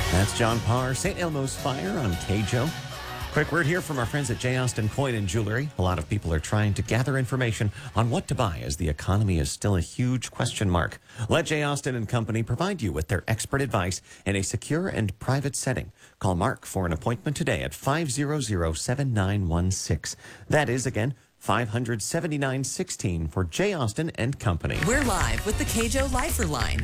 That's John Parr, St. Elmo's Fire on KJO. Quick word here from our friends at J. Austin Coin and Jewelry. A lot of people are trying to gather information on what to buy as the economy is still a huge question mark. Let J. Austin and Company provide you with their expert advice in a secure and private setting. Call Mark for an appointment today at 500-7916. That is, again, 579-16 for J. Austin and Company. We're live with the KJO Lifer Line.